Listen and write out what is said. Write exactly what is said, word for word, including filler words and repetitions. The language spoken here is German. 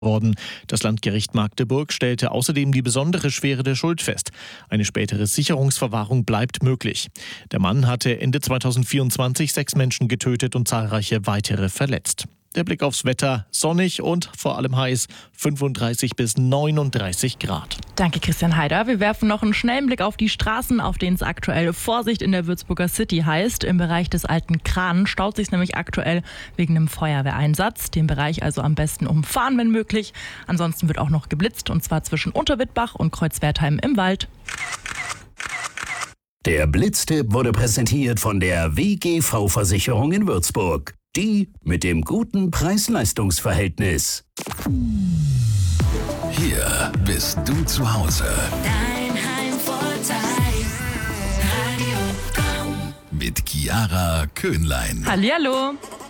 worden. Das Landgericht Magdeburg stellte außerdem die besondere Schwere der Schuld fest. Eine spätere Sicherungsverwahrung bleibt möglich. Der Mann hatte Ende zweitausendvierundzwanzig sechs Menschen getötet und zahlreiche weitere verletzt. Der Blick aufs Wetter: sonnig und vor allem heiß, fünfunddreißig bis neununddreißig Grad. Danke, Christian Heider. Wir werfen noch einen schnellen Blick auf die Straßen, auf denen es aktuell Vorsicht in der Würzburger City heißt. Im Bereich des Alten Kran staut sich nämlich aktuell wegen einem Feuerwehreinsatz. Den Bereich also am besten umfahren, wenn möglich. Ansonsten wird auch noch geblitzt, und zwar zwischen Unterwittbach und Kreuzwertheim im Wald. Der Blitztipp wurde präsentiert von der W G V-Versicherung in Würzburg. Die mit dem guten Preis-Leistungs-Verhältnis. Hier bist du zu Hause. Dein Heimvorteil. Radio Komm. Mit Chiara Köhnlein. Hallihallo.